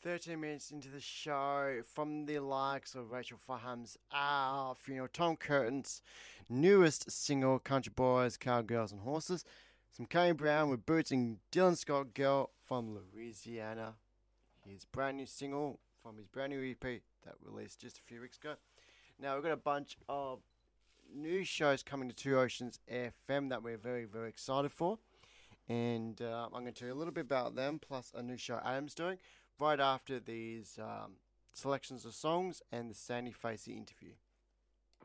13 minutes into the show, from the likes of Rachel Faham's Funeral, Tom Curtin's newest single, Country Boys, Cowgirls and Horses, some Kane Brown with Boots, and Dylan Scott, Girl from Louisiana. His brand new single from his brand new EP that released just a few weeks ago. Now, we've got a bunch of new shows coming to Two Oceans FM that we're very, very excited for. And I'm going to tell you a little bit about them, plus a new show Adam's doing, right after these selections of songs and the Sandy Facey interview.